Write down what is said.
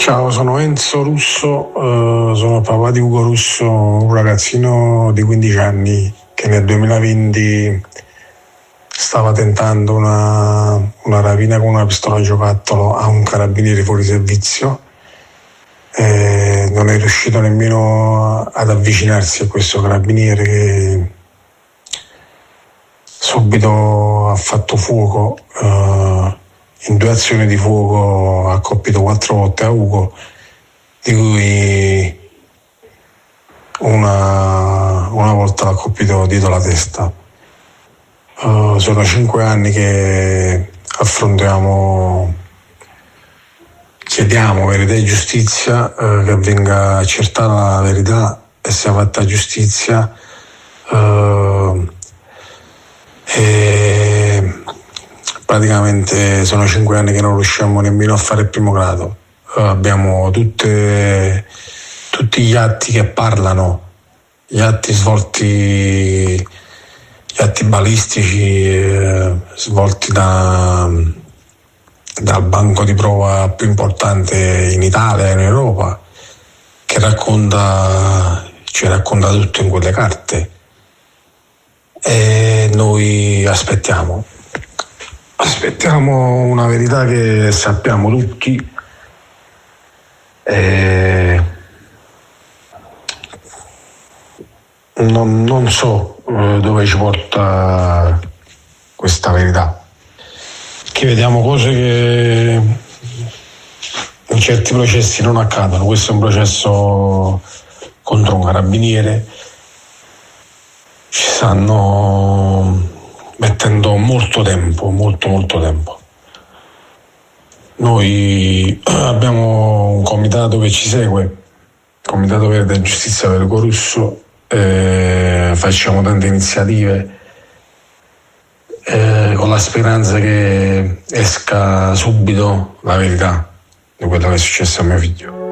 Ciao, sono Enzo Russo, sono papà di Ugo Russo, un ragazzino di 15 anni che nel 2020 stava tentando una rapina con una pistola a giocattolo a un carabiniere fuori servizio. Non è riuscito nemmeno ad avvicinarsi a questo carabiniere che subito ha fatto fuoco. In 2 azioni di fuoco ha colpito 4 volte a Ugo, di cui una volta l'ha colpito dietro la testa. Sono 5 anni che chiediamo verità e giustizia, che venga accertata la verità e sia fatta giustizia. E praticamente sono 5 anni che non riusciamo nemmeno a fare il primo grado. Abbiamo tutti gli atti che parlano, gli atti balistici svolti dal banco di prova più importante in Italia e in Europa, che ci racconta tutto in quelle carte. E noi aspettiamo una verità che sappiamo tutti. Non so dove ci porta questa verità, che vediamo cose che in certi processi non accadono. Questo è un processo contro un carabiniere, ci stanno mettendo molto tempo. Noi abbiamo un comitato che ci segue, Comitato Verde e Giustizia per Ugo Russo, facciamo tante iniziative con la speranza che esca subito la verità di quello che è successo a mio figlio.